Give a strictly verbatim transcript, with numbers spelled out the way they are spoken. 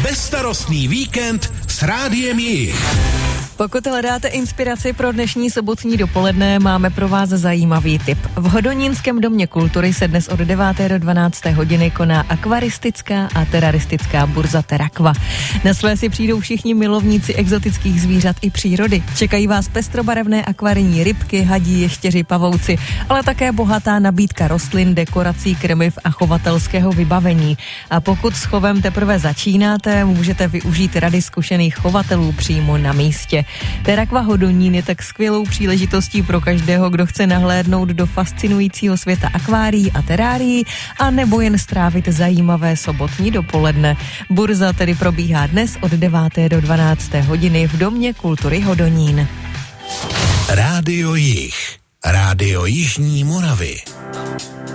Bezstarostný víkend s Rádiem Jich. Pokud hledáte inspiraci pro dnešní sobotní dopoledne, máme pro vás zajímavý tip. V Hodonínském domě kultury se dnes od deváté do dvanácté hodiny koná akvaristická a teraristická burza Terakva. Na své si přijdou všichni milovníci exotických zvířat i přírody. Čekají vás pestrobarevné akvarijní rybky, hadí, ještěři, pavouci, ale také bohatá nabídka rostlin, dekorací, krmiv a chovatelského vybavení. A pokud s chovem teprve začínáte, můžete využít rady zkušených chovatelů přímo na místě. Terakva Hodonín je tak skvělou příležitostí pro každého, kdo chce nahlédnout do fascinujícího světa akvárií a terárií a nebo jen strávit zajímavé sobotní dopoledne. Burza tedy probíhá dnes od deváté do dvanácté hodiny v Domě kultury Hodonín. Rádio Jich. Rádio Jižní Moravy.